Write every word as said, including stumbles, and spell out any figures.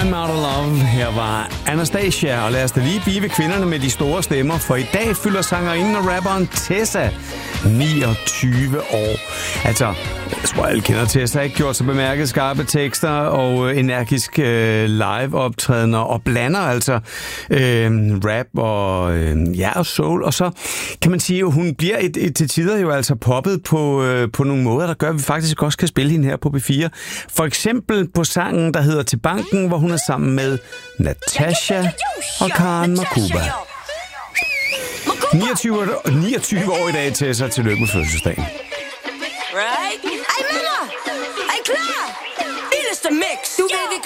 I'm Out of Love. Her var Anastasia, og lad os da lige blive ved kvinderne med de store stemmer, for i dag fylder sangerinden og rapperen Tessa niogtyve år. Altså, jeg tror alle kender Tessa, ikke? Gjort så bemærket skarpe tekster og øh, energisk øh, live-optrædener, og blander altså øh, rap og, øh, ja, og soul. Og så kan man sige, at hun bliver et, et, til tider jo altså poppet på, øh, på nogle måder, der gør, at vi faktisk også kan spille hende her på B fire. For eksempel på sangen, der hedder Til Banken, hvor hun er sammen med Natasha og Karen Makuba. niogtyve, niogtyve år i dag, Tessa. Tillykke med fødselsdagen. Right? Ej, Miller! Ej, klar! Det er the mix! Du ved, vi